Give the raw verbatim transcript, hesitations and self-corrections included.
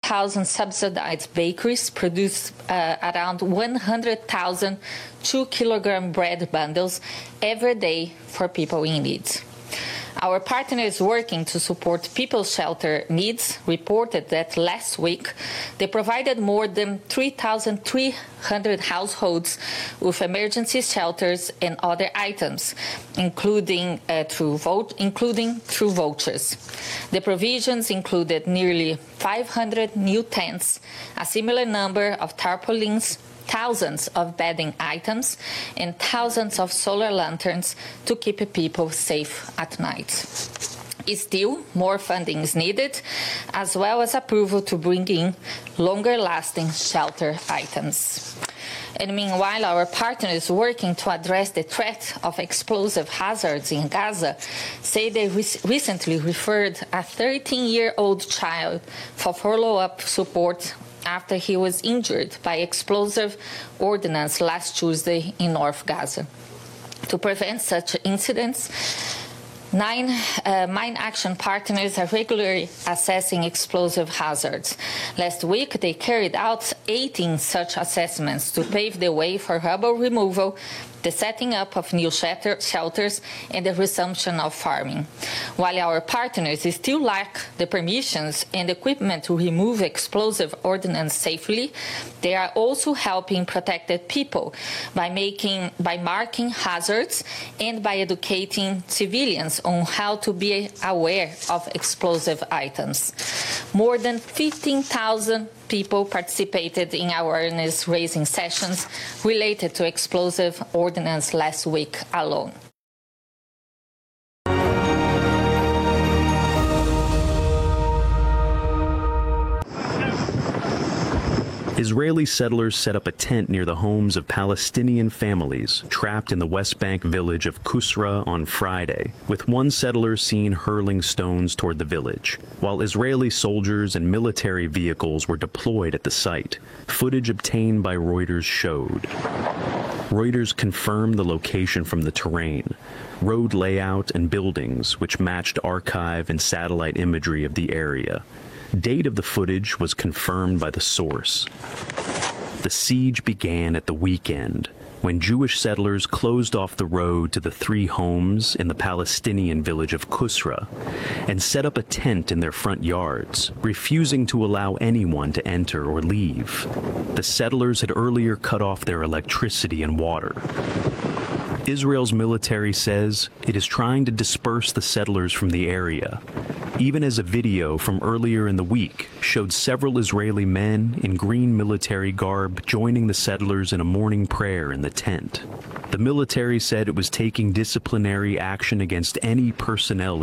thousand subsidized bakeries produce uh, around one hundred thousand two-kilogram bread bundles every day for people in need. Our partner is working to support people's shelter needs. Reported that last week they provided more than three thousand three hundred households with emergency shelters and other items, including uh, through vote, including through vouchers. The provisions included nearly five hundred new tents, a similar number of tarpaulins, thousands of bedding items, and thousands of solar lanterns to keep people safe at night. Still, more funding is needed, as well as approval to bring in longer-lasting shelter items. And meanwhile, our partner is working to address the threat of explosive hazards in Gaza. Say they re recently referred a thirteen-year-old child for follow-up support after he was injured by explosive ordnance last Tuesday in North Gaza. To prevent such incidents, Nine uh, mine action partners are regularly assessing explosive hazards. Last week, they carried out eighteen such assessments to pave the way for rubble removal, the setting up of new shelter, shelters, and the resumption of farming. While our partners still lack the permissions and equipment to remove explosive ordnance safely, they are also helping protected people by, making, by marking hazards and by educating civilians on how to be aware of explosive items. More than fifteen thousand people participated in awareness-raising sessions related to explosive ordnance last week alone. Israeli settlers set up a tent near the homes of Palestinian families trapped in the West Bank village of Kusra on Friday, with one settler seen hurling stones toward the village, while Israeli soldiers and military vehicles were deployed at the site. Footage obtained by Reuters showed. Reuters confirmed the location from the terrain, road layout, and buildings, which matched archive and satellite imagery of the area. Date of the footage was confirmed by the source. The siege began at the weekend, when Jewish settlers closed off the road to the three homes in the Palestinian village of Kusra and set up a tent in their front yards, refusing to allow anyone to enter or leave. The settlers had earlier cut off their electricity and water. Israel's military says it is trying to disperse the settlers from the area, even as a video from earlier in the week showed several Israeli men in green military garb joining the settlers in a morning prayer in the tent. The military said it was taking disciplinary action against any personnel